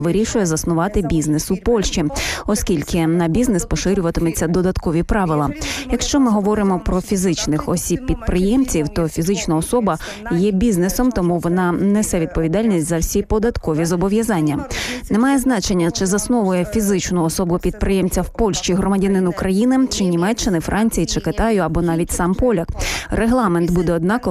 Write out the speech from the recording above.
вирішує заснувати бізнес у Польщі, оскільки на бізнес поширюватимуться додаткові правила. Якщо ми говоримо про фізичних осіб-підприємців, то фізична особа є бізнесом, тому вона несе відповідальність за всі податкові зобов'язання. Немає значення, чи засновує фізичну особу-підприємця в Польщі громадянин України, чи Німеччини, Франції, чи Китаю, або навіть сам поляк. Регламент буде однаковий